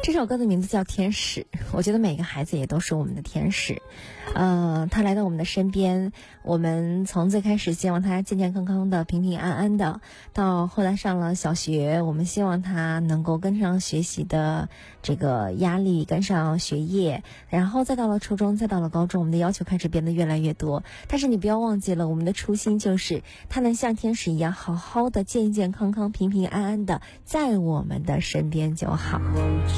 这首歌的名字叫《天使》，我觉得每个孩子也都是我们的天使。他来到我们的身边，我们从最开始希望他健健康康的、平平安安的，到后来上了小学，我们希望他能够跟上学习的这个压力，跟上学业，然后再到了初中，再到了高中，我们的要求开始变得越来越多。但是你不要忘记了，我们的初心就是他能像天使一样，好好的、健健康康、平平安安的在我们的身边就好。